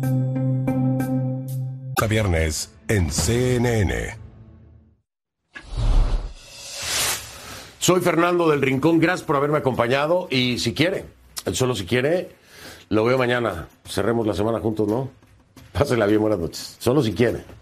Viernes en CNN. Soy Fernando del Rincón, gracias por haberme acompañado y si quiere, solo si quiere, lo veo mañana. Cerremos la semana juntos, ¿no? Pásela bien, buenas noches. Solo si quiere.